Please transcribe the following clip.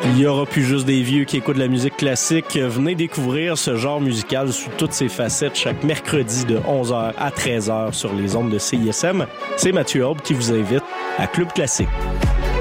Il y aura plus juste des vieux qui écoutent la musique classique. Venez découvrir ce genre musical sous toutes ses facettes chaque mercredi de 11h à 13h sur les ondes de CISM. C'est Mathieu Aube qui vous invite à Club Classique.